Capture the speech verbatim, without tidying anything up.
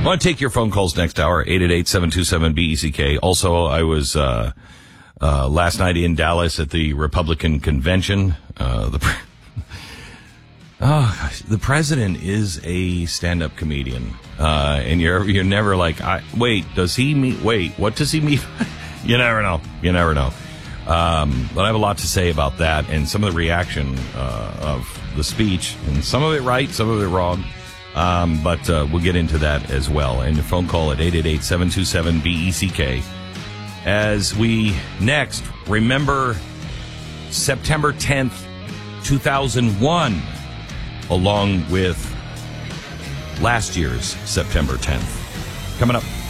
want to take your phone calls next hour, eight eight eight, seven two seven, B E C K. Also, I was uh, uh, last night in Dallas at the Republican convention. Uh, the pre- oh, gosh, the president is a stand-up comedian, uh, and you're you're never like, I, wait, does he meet? Wait, what does he meet? You never know. You never know. Um, but I have a lot to say about that and some of the reaction uh, of the speech, and some of it right, some of it wrong. Um, but uh, we'll get into that as well. And your phone call at eight eight eight, seven two seven, B E C K. As we next remember September tenth, two thousand one, along with last year's September tenth. Coming up.